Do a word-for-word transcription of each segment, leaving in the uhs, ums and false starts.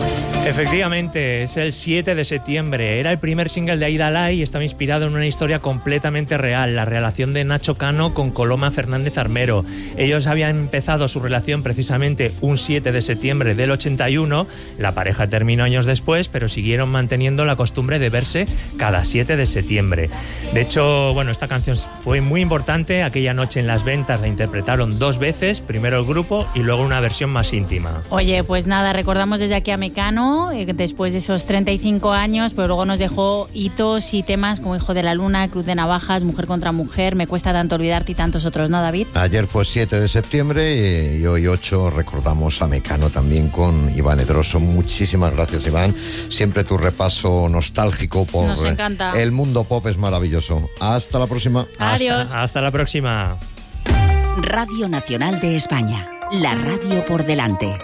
Efectivamente, es el siete de septiembre. Era el primer single de Aída Lai y estaba inspirado en una historia completamente real, la relación de Nacho Cano con Coloma Fernández Armero. Ellos habían empezado su relación precisamente un siete de septiembre del ochenta y uno. La pareja terminó años después, pero siguieron manteniendo la costumbre de verse cada siete de septiembre. De hecho, bueno, esta canción fue muy importante. Aquella noche en las ventas la interpretaron dos veces, primero el grupo y luego una versión más íntima. Oye, pues nada, recordamos desde aquí a Mecano, después de esos treinta y cinco años, pero luego nos dejó hitos y temas como Hijo de la Luna, Cruz de Navajas, Mujer contra Mujer, Me cuesta tanto olvidarte y tantos otros, ¿no, David? Ayer fue siete de septiembre y hoy ocho recordamos a Mecano también con Iván Edroso. Muchísimas gracias, Iván. Siempre tu repaso nostálgico por Nos encanta. El mundo pop es maravilloso. Hasta la próxima. Adiós. Hasta, hasta la próxima. Radio Nacional de España, la radio por delante.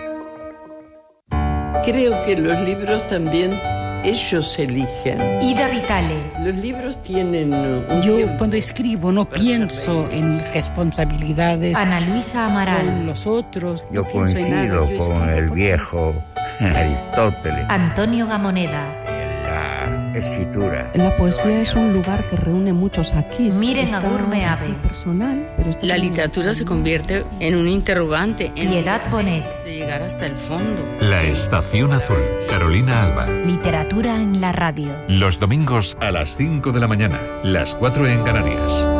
Creo que los libros también ellos eligen. Ida Vitale. Los libros tienen un Yo tiempo. cuando escribo no pienso en responsabilidades Ana Luisa Amaral. con los otros. Yo no pienso en nada, coincido yo con escribo el por- viejo Aristóteles Antonio Gamoneda. en la escritura. La poesía es un lugar que reúne muchos aquí. Miren Está Agur Meave. muy personal, pero está La muy literatura se convierte en un interrogante, en Piedad un Bonet. deseo de llegar hasta el fondo. La Estación Azul, Carolina Alba. Literatura en la radio. Los domingos a las cinco de la mañana, las cuatro en Canarias.